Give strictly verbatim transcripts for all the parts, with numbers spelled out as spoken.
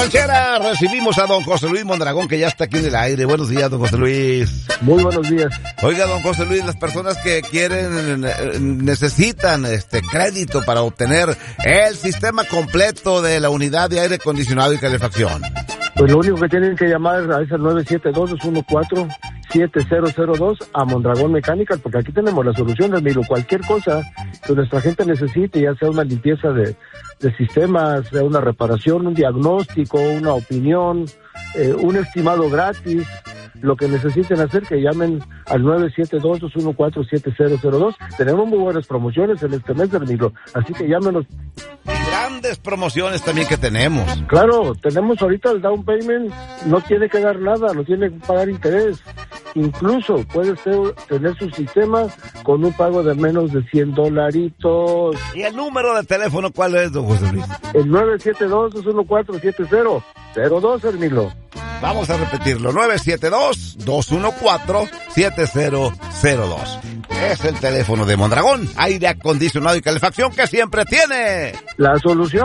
Ranchera, recibimos a don José Luis Mondragón, que ya está aquí en el aire. Buenos días, don José Luis. Muy buenos días. Oiga, don José Luis, las personas que quieren, necesitan este crédito para obtener el sistema completo de la unidad de aire acondicionado y calefacción. Pues lo único que tienen que llamar a ese nueve siete dos, dos uno cuatro, siete cero cero dos a Mondragón Mechanical, porque aquí tenemos la solución, Ramiro. Cualquier cosa que nuestra gente necesite, ya sea una limpieza de, de sistemas, sea una reparación, un diagnóstico, una opinión, eh, un estimado gratis, lo que necesiten hacer, que llamen al nueve siete dos, dos uno cuatro, siete cero cero dos. Tenemos muy buenas promociones en este mes, Ramiro, así que llámenos. Grandes promociones también que tenemos. Claro, tenemos ahorita el down payment, no tiene que dar nada, no tiene que pagar interés. Incluso puede ser, tener su sistema con un pago de menos de cien dolaritos. ¿Y el número de teléfono cuál es, don José Luis? El nueve siete dos, dos uno cuatro, siete cero cero dos, Hermilo. Vamos a repetirlo, nueve siete dos, dos uno cuatro, siete cero cero dos. Es el teléfono de Mondragón, aire acondicionado y calefacción, que siempre tiene la solución.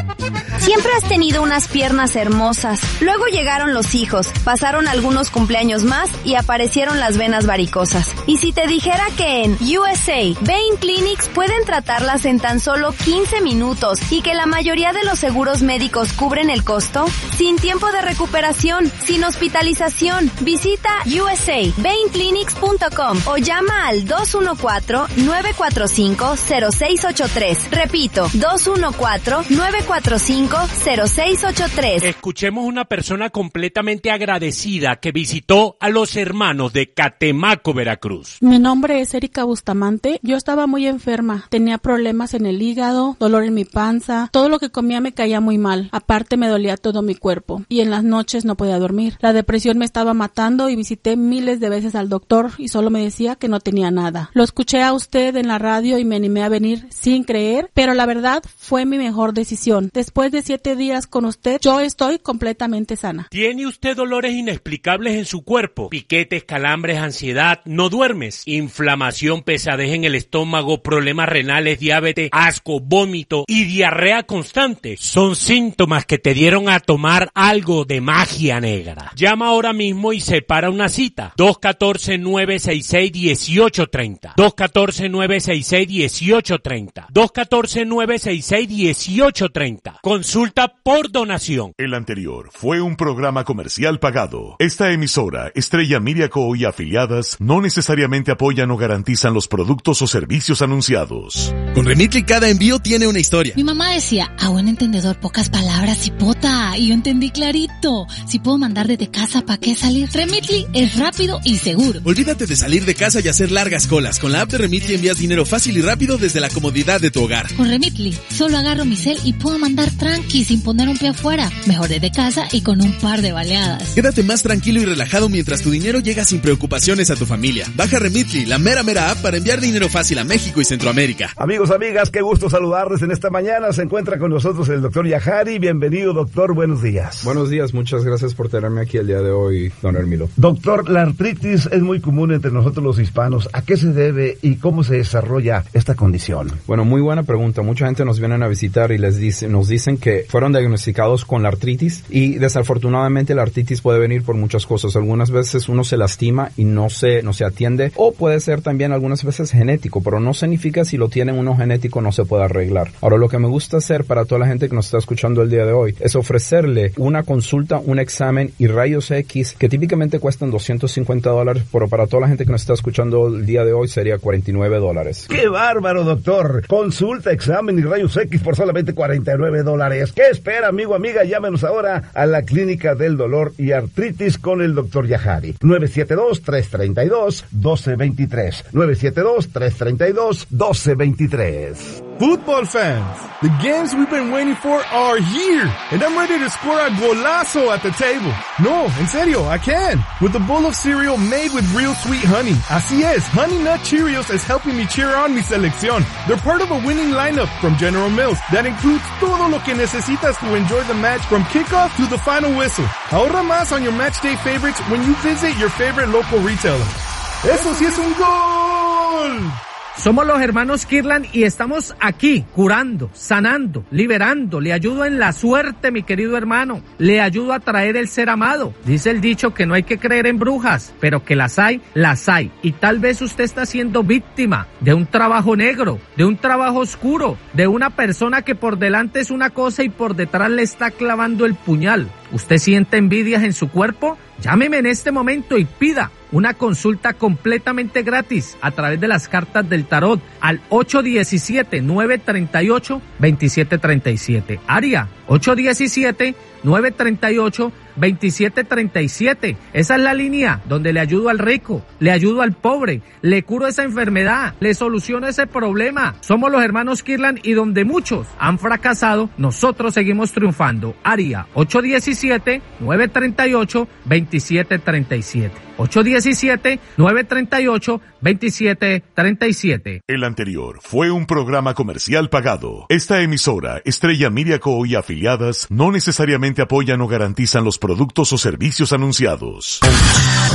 Siempre has tenido unas piernas hermosas. Luego llegaron los hijos, pasaron algunos cumpleaños más y aparecieron las venas varicosas. Y si te dijera que en U S A, Vein Clinics pueden tratarlas en tan solo quince minutos y que la mayoría de los seguros médicos cubren el costo, sin tiempo de recuperación, sin hospitalización, visita U S A vein clinics punto com o llama al dos uno cuatro, nueve cuatro cinco, cero seis ocho tres. Repito, dos uno cuatro, nueve cuatro cinco, cero seis ocho tres. Escuchemos una persona completamente agradecida que visitó a los hermanos de Catemaco, Veracruz. Mi nombre es Erika Bustamante. Yo estaba muy enferma. Tenía problemas en el hígado, dolor en mi panza. Todo lo que comía me caía muy mal. Aparte me dolía todo mi cuerpo y en las noches no podía dormir. La depresión me estaba matando y visité miles de veces al doctor y solo me decía que no tenía nada. Lo escuché a usted en la radio y me animé a venir sin creer, pero la verdad fue mi mejor decisión. Después de siete días con usted, yo estoy completamente sana. ¿Tiene usted dolores inexplicables en su cuerpo? Piquetes, calambres, ansiedad, no duermes, inflamación, pesadez en el estómago, problemas renales, diabetes, asco, vómito y diarrea constante. Son síntomas que te dieron a tomar algo de magia negra. Llama ahora mismo y separa una cita. dos uno cuatro, nueve seis seis, uno ocho tres cero. dos uno cuatro, nueve seis seis, uno ocho tres cero. dos uno cuatro, nueve seis seis, uno ocho tres cero. Consulta por donación. El anterior fue un programa comercial pagado. Esta emisora, Estrella Media Co. y afiliadas, no necesariamente apoyan o garantizan los productos o servicios anunciados. Con Remitly cada envío tiene una historia. Mi mamá decía, a buen entendedor pocas palabras, cipota, y yo entendí clarito. Si puedo mandar desde casa, ¿para qué salir? Remitly es rápido y seguro. Olvídate de salir de casa y hacer largas colas. Con la app de Remitly envías dinero fácil y rápido desde la comodidad de tu hogar. Con Remitly solo agarro mi cel y puedo mandar tranqui sin poner un pie afuera. Mejor desde casa y con un par de baleadas. Quédate más tranquilo y relajado mientras tu dinero llega sin preocupaciones a tu familia. Baja Remitly, la mera mera app para enviar dinero fácil a México y Centroamérica. Amigos, amigas, qué gusto saludarles en esta mañana. Se encuentra con nosotros el doctor Yajari. Bienvenido, doctor. Buenos días. Buenos días. Muchas gracias por tenerme aquí el día de hoy, don Hermilo. Doctor, la artritis es muy común entre nosotros los hispanos. ¿A qué se debe y cómo se desarrolla esta condición? Bueno, muy buena pregunta. Mucha gente nos vienen a visitar y les dice, nos dicen que fueron diagnosticados con la artritis y desafortunadamente la artritis puede venir por muchas cosas. Algunas veces uno se lastima y no se, no se atiende, o puede ser también algunas veces genético, pero no significa si lo tienen uno genético no se puede arreglar. Ahora, lo que me gusta hacer para toda la gente que nos está escuchando el día de hoy es ofrecerle una consulta, un examen y rayos X que típicamente cuestan doscientos cincuenta dólares, pero para toda la gente que nos está escuchando el día de hoy sería cuarenta y nueve dólares. ¡Qué bárbaro, doctor! Consulta, examen y rayos X por solamente cuarenta y nueve dólares. ¿Qué espera, amigo, amiga? Llámenos ahora a la Clínica del Dolor y Artritis con el doctor Yajari. nueve siete dos, tres tres dos, uno dos dos tres. nueve siete dos, tres tres dos, uno dos dos tres. Football fans, the games we've been waiting for are here, and I'm ready to score a golazo at the table. No, en serio, I can. With a bowl of cereal made with real sweet honey. Así es, Honey Nut Cheerios is helping me cheer on mi selección. They're part of a winning lineup from General Mills that includes todo lo que necesitas to enjoy the match from kickoff to the final whistle. Ahorra más on your match day favorites when you visit your favorite local retailer. ¡Eso sí es un gol! Somos los hermanos Kirlan y estamos aquí curando, sanando, liberando. Le ayudo en la suerte, mi querido hermano. Le ayudo a traer el ser amado. Dice el dicho que no hay que creer en brujas, pero que las hay, las hay. Y tal vez usted está siendo víctima de un trabajo negro, de un trabajo oscuro, de una persona que por delante es una cosa y por detrás le está clavando el puñal. ¿Usted siente envidias en su cuerpo? Llámeme en este momento y pida una consulta completamente gratis a través de las cartas del tarot al ocho uno siete, nueve tres ocho, dos siete tres siete. Área ocho uno siete, nueve tres ocho, dos siete tres siete. Esa es la línea donde le ayudo al rico, le ayudo al pobre, le curo esa enfermedad, le soluciono ese problema. Somos los hermanos Kirlan y donde muchos han fracasado, nosotros seguimos triunfando. Área ocho uno siete, nueve tres ocho, dos siete tres siete. ocho uno siete, nueve tres ocho, dos siete tres siete. El anterior fue un programa comercial pagado. Esta emisora, Estrella Miraco y afiliadas, no necesariamente apoyan o garantizan los productos o servicios anunciados.